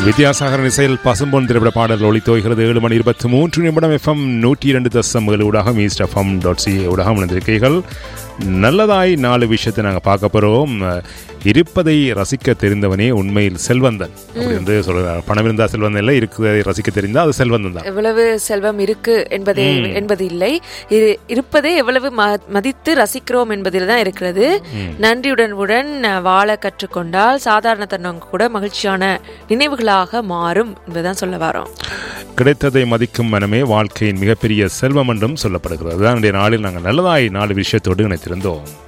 வித்யாசாகரன் இசையில் பசும்பொன் திரைப்பட பாடல் ஒளித்தோய்கிறது. 7:23 FM 102.7 ஊடாக eastfm.ca ஊடாக வந்திருக்கீர்கள். நல்லதாய் 4 விஷயத்தை நாங்கள் பார்க்க போகிறோம். இருப்பதை ரசிக்க தெரிந்தவனே உண்மையில் செல்வந்தன் அப்படி வந்து சொல்கிறார். பணம் இருந்தால் செல்வந்தன் இல்லை, இருக்கிறதை ரசிக்க தெரிந்தால் அது செல்வந்தன் தான். எவ்வளவு செல்வம் இருக்கு என்பது இல்லை, இருப்பதை எவ்வளவு மதித்து ரசிக்கிறோம் என்பதில் தான் இருக்கிறது. நன்றியுடன் வாழ கற்றுக்கொண்டால் சாதாரண தருணம் கூட மகிழ்ச்சியான நினைவுகளாக மாறும் என்பதுதான் சொல்ல வரோம். கிடைத்ததை மதிக்கும் மனமே வாழ்க்கையின் மிகப்பெரிய செல்வம் என்றும் சொல்லப்படுகிறது. அதுதான் நாளில் நாங்கள் நல்லதாய் 4 விஷயத்தோடு இணைத்திருந்தோம்.